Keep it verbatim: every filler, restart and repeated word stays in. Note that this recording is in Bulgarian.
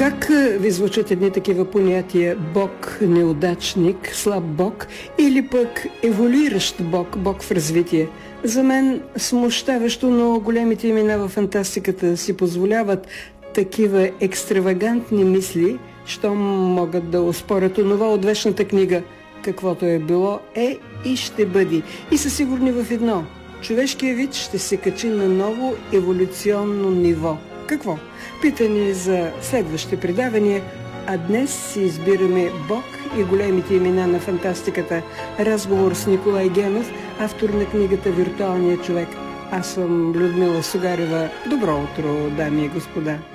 Как ви звучат едни такива понятия Бог неудачник, слаб Бог или пък еволюиращ Бог, Бог в развитие? За мен смущаващо, но големите имена в фантастиката си позволяват такива екстравагантни мисли, що могат да оспорят онова от вечната книга. Каквото е било, е и ще бъде. И са сигурни в едно. Човешкият вид ще се качи на ново еволюционно ниво. Какво? Питане за следващите предавания, а днес си избираме Бог и големите имена на фантастиката. Разговор с Николай Генов, автор на книгата «Виртуалният човек». Аз съм Людмила Сугарева. Добро утро, дами и господа!